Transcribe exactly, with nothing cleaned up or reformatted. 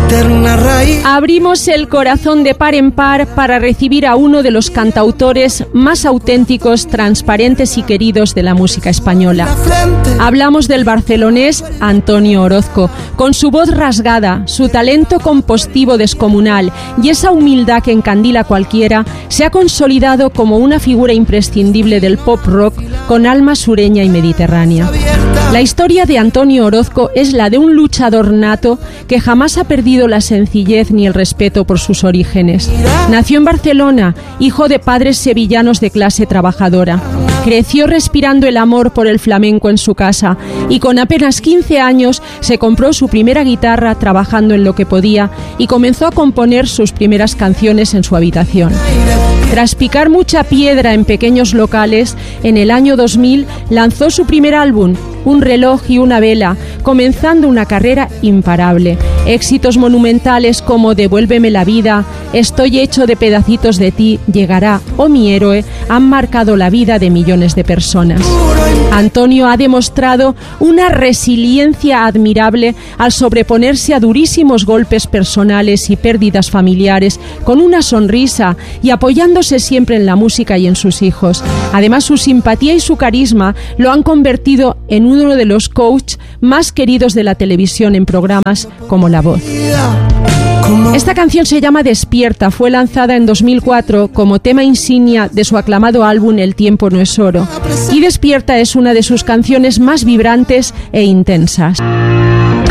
eterna raíz. Abrimos el corazón de par en par para recibir a uno de los cantautores más auténticos, transparentes y queridos de la música española. Hablamos del barcelonés Antonio Orozco, con su voz rasgada, su talento compositivo descomunal y esa humildad que encandila a cualquiera, se ha consolidado como una figura imprescindible del pop rock con alma sureña y mediterránea. La historia de Antonio Orozco es la de un luchador nato que jamás ha perdido la sencillez ni el respeto por sus orígenes. Nació en Barcelona, hijo de padres sevillanos de clase trabajadora. Creció respirando el amor por el flamenco en su casa y con apenas quince años se compró su primera guitarra trabajando en lo que podía y comenzó a componer sus primeras canciones en su habitación. Tras picar mucha piedra en pequeños locales, en el año dos mil lanzó su primer álbum, Un reloj y una vela, comenzando una carrera imparable. Éxitos monumentales como Devuélveme la vida, Estoy hecho de pedacitos de ti, Llegará o Mi héroe han marcado la vida de millones de personas. Antonio ha demostrado una resiliencia admirable al sobreponerse a durísimos golpes personales y pérdidas familiares con una sonrisa y apoyándose siempre en la música y en sus hijos. Además, su simpatía y su carisma lo han convertido en uno de los coaches más queridos de la televisión en programas como La Voz. Esta canción se llama Despierta, fue lanzada en dos mil cuatro como tema insignia de su aclamado álbum El tiempo no es oro. Y Despierta es una de sus canciones más vibrantes e intensas.